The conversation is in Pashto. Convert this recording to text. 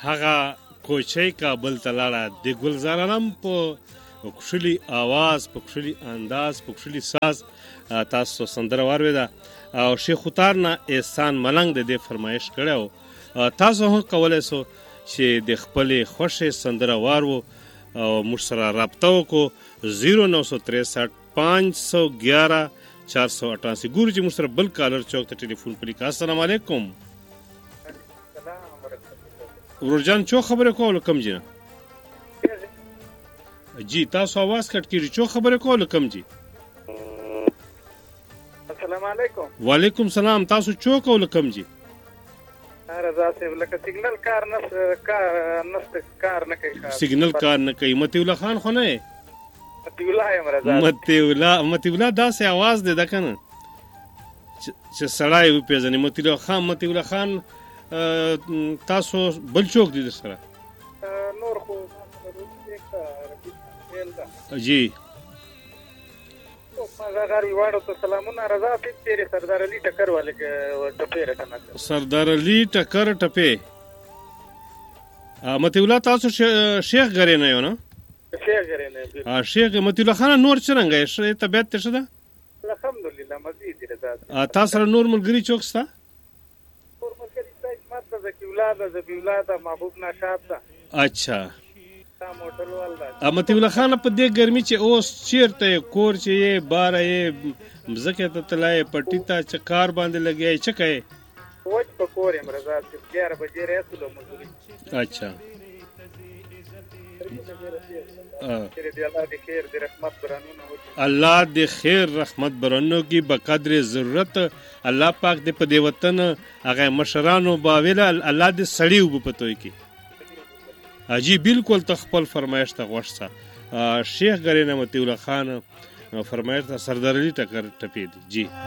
هغه کوچۍ کابل ته لاړه د ګلزار علم په کښلي آواز، په کښلي انداز، په کښلي ساز تاسو سندره واورېده او شیخ ختار نه احسان ملنګ د دې فرمایش کړی و. تاسو هم کولی سو چې د خپلې خوښې سندره واورو او موږ سره رابطه وکړو 0963 511 488. ګورو چې موږ سره بل کالر چوک ته ټلیفون په لیکه. السلام علیکم ورورجان، چو خبرې کولو کم جی نه جی تاسو आवाज کټ کیږي. چو خبرې کولو کم جی. السلام علیکم. وعلیکم سلام. تاسو چو کولو کم جی. رضا صاحب لکه سیګنل کار نه کوي. سیګنل کار نه کوي. متی الله خان خو نه متی الله یم رضا. متی الله داسې आवाज دی ده کنه چې سړی وپېژني. متی الله خان تاسو بل څوک دي سره نور خو جی غاری واړو ته سلامونه. رضا صاحب تیرې سردار علي ټکر والے ټپې رټنه. سردار علي ټکر ټپې متی الله تاسو شیخ غری نه یو نه؟ شیخ غری نه. شیخ متی الله خان نور څنګه یې طبیعت ته شه ده؟ الحمدلله مزید رضا. تاسو سره نور ملګری څوک شته؟ زکی اولاد زبی اولاد محبوب نشاب ده. اچھا متی الله خان په دې ګرمي چې اوس چیرته کور چې یې بار یې مزکه ته تلای پټی ته چکار باندې لګی چې کوي وځ په کور یم رضا 11 بجې رسول مزوري. اچھا الله دې خیر رحمت برانو کی بقدر ضرورت. الله پاک دې په دې وطن هغه مشرانو باویله الله دې سړی وبپتوي کی. جی بالکل تخپل فرمایش ته غوښته شیخ غری نعمت الله خان فرمایش ته سردار علي ټکر ټپې دي. جی